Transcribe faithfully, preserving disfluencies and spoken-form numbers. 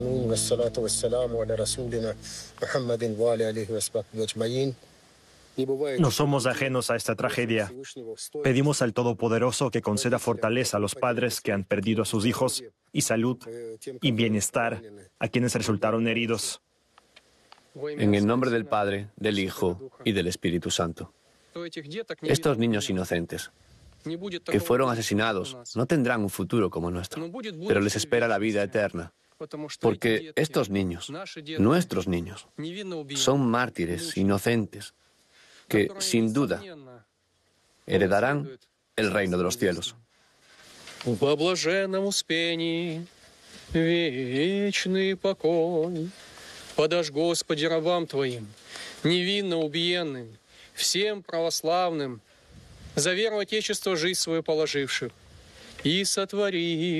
No somos ajenos a esta tragedia. Pedimos al Todopoderoso que conceda fortaleza a los padres que han perdido a sus hijos y salud y bienestar a quienes resultaron heridos. En el nombre del Padre, del Hijo y del Espíritu Santo. Estos niños inocentes que fueron asesinados no tendrán un futuro como nuestro, pero les espera la vida eterna. Porque estos niños, nuestros niños, son mártires inocentes que, sin duda, heredarán el reino de los cielos. Во блаженном успении вечный покой подашь, Господи, рабам Твоим, невинно убиенным, всем православным, за веру Отечества жизнь свою положивших, и сотвори